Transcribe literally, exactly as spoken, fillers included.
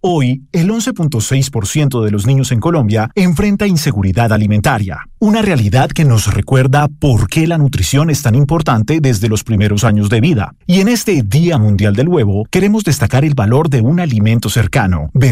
Hoy, el once punto seis por ciento de los niños en Colombia enfrenta inseguridad alimentaria, una realidad que nos recuerda por qué la nutrición es tan importante desde los primeros años de vida. Y en este Día Mundial del Huevo, queremos destacar el valor de un alimento cercano,